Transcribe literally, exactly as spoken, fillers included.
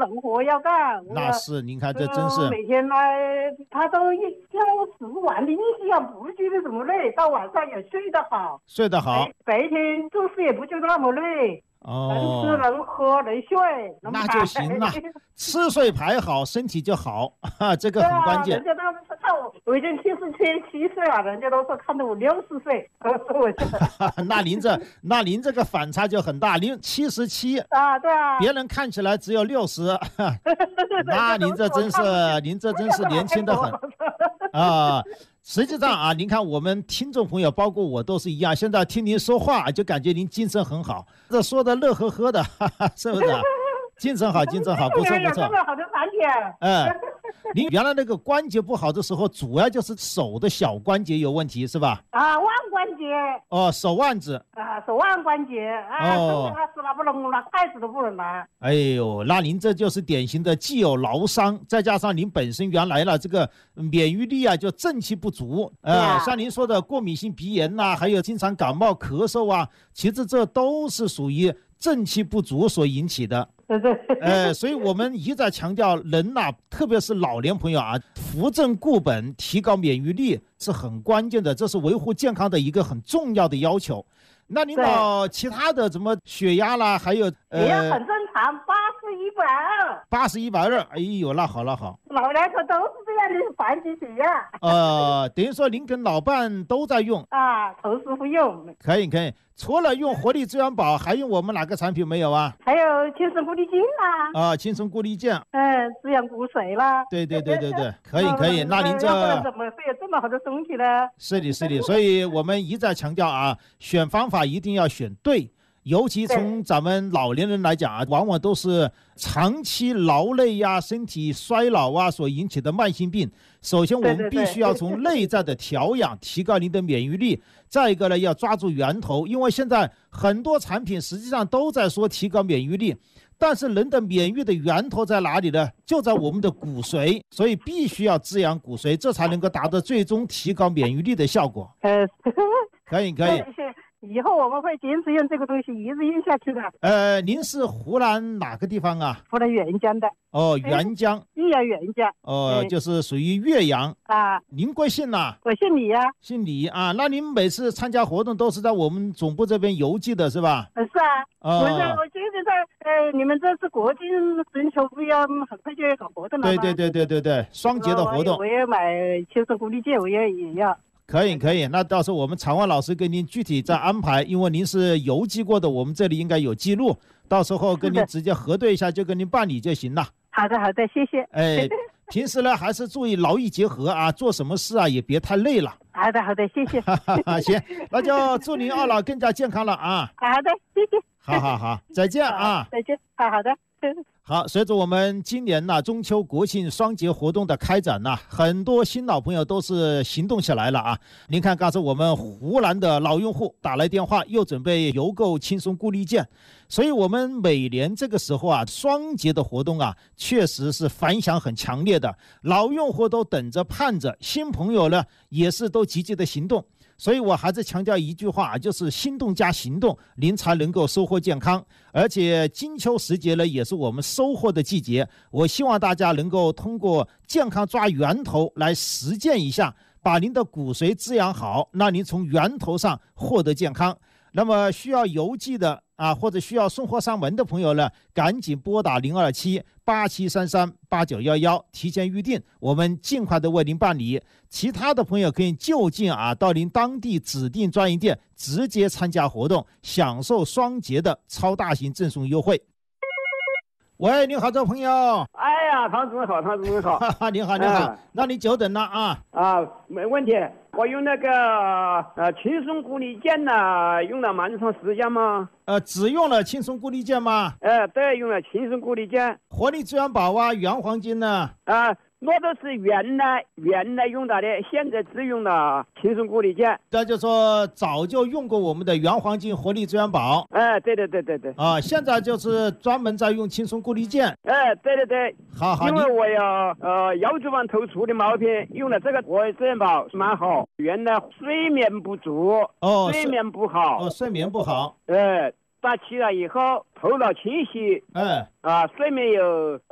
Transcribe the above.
农活要干。 那是，您看这真是、 呃、每天来，他都一天十碗的，一想不觉得怎么累，到晚上也睡得好， 睡得好， 白天做事也不觉得那么累。 哦， 能吃能喝能睡，能那就行了。吃睡排好，身体就好，哈，这个很关键。 啊、人家当时看我，我已经七十七七岁了，人家都说看着我六十岁，我就那您这那您这个反差就很大，您七十七啊，对啊， 别人看起来只有六十，那您这真是您这真是年轻的很啊。实际上啊，您看我们听众朋友，包括我都是一样。现在听您说话，就感觉您精神很好，这说的乐呵呵的，哈哈，是不是、啊？精神好，精神好，不错不错。 这么好的产品。 嗯，您原来那个关节不好的时候，主要就是手的小关节有问题，是吧？ 啊，腕关节。 哦，手腕子。 啊，手腕关节。啊，哦，他是拿不能拿筷子都不能拿。 哎呦，那您这就是典型的既有劳伤，再加上您本身原来了这个免疫力啊就正气不足，呃，像您说的过敏性鼻炎呐、啊，还有经常感冒咳嗽啊，其实这都是属于正气不足所引起的。 对对， 呃，所以我们一再强调，人呐、啊，特别是老年朋友啊，扶正固本，提高免疫力是很关键的，这是维护健康的一个很重要的要求。那您到其他的什么血压啦，还有呃，血压很正常，八十一百二， 八十一百二，哎呦，那好那好， 老两口都是这样的缓解血压。 呃，等于说您跟老伴都在用啊，同时服用。 可以可以，除了用活力资源宝，还用我们哪个产品没有啊？ 还有青参固力健啦。 啊，青参固力健。 嗯，滋养骨髓啦。 对对对对对，可以可以。那您这要不然怎么会有这么好的身体呢？ 是的是的，所以我们一再强调啊，选方法一定要选对。尤其从咱们老年人来讲啊，往往都是长期劳累呀、啊、身体衰老啊所引起的慢性病。首先，我们必须要从内在的调养提高您的免疫力。再一个呢，要抓住源头，因为现在很多产品实际上都在说提高免疫力，但是人的免疫的源头在哪里呢？就在我们的骨髓，所以必须要滋养骨髓，这才能够达到最终提高免疫力的效果。 呃， 可以可以。 以后我们会坚持用这个东西，一直用下去的。 呃，您是湖南哪个地方啊？ 湖南沅江的。 哦，沅江。 益阳沅江。 哦，就是属于岳阳啊。 您贵姓呐？ 我姓李呀、啊。 姓李啊，那您每次参加活动都是在我们总部这边邮寄的是吧？ 呃，是啊。哦。我我觉得在呃，你们这是国庆中秋不要很快就要搞活动了吗？ 对对对对对对，双节的活动。 我也买青参固力健，我也也要。 可以可以，那到时候我们常万老师跟您具体再安排，因为您是邮寄过的，我们这里应该有记录，到时候跟您直接核对一下，就跟您办理就行了。 好的好的，谢谢。 哎，平时呢还是注意劳逸结合啊，做什么事啊也别太累了。 好的好的，谢谢。 行，那就祝您二老更加健康了啊。 好的，谢谢。 好好好，再见啊。 再见。好好的。 好，随着我们今年呢、啊、中秋国庆双节活动的开展呢、啊，很多新老朋友都是行动起来了啊！您看，刚才我们湖南的老用户打来电话，又准备邮购轻松固力健，所以我们每年这个时候啊，双节的活动啊，确实是反响很强烈的，老用户都等着盼着，新朋友呢也是都积极的行动。所以我还是强调一句话，就是心动加行动，您才能够收获健康。而且金秋时节呢，也是我们收获的季节。我希望大家能够通过健康抓源头来实践一下，把您的骨髓滋养好，那您从源头上获得健康。那么需要邮寄的啊，或者需要送货上门的朋友呢，赶紧拨打零二七八七三三八九一一，提前预定，我们尽快的为您办理。其他的朋友可以就近啊到您当地指定专营店直接参加活动，享受双节的超大型赠送优惠。喂，你好，这位朋友。 哎呀，唐主任好，唐主任好。 你好，你好，嗯、那你久等了啊。 啊，没问题。我用那个呃轻松固力健呢，用了蛮长时间吗？ 呃，只用了轻松固力健吗？ 呃，对，用了轻松固力健。 活力资源宝啊，原黄金呢？ 啊、呃。我都是原来原来用它的，现在只用了轻松固力健。 那就说早就用过我们的原黄金活力资源宝。 哎，对对对对对。 啊，现在就是专门在用轻松固力健。 哎，对对对。 好好。 因为我有呃腰椎盘突出的毛病，用了这个活力资源宝蛮好。原来睡眠不足。 哦。 睡眠不好。 哦，睡眠不好。 哎，打起来以后头脑清晰。 哎。 啊，睡眠有。